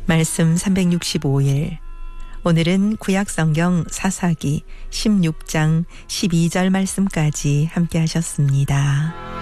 말씀 365일. 오늘은 구약성경 사사기 16장 12절 말씀까지 함께 하셨습니다.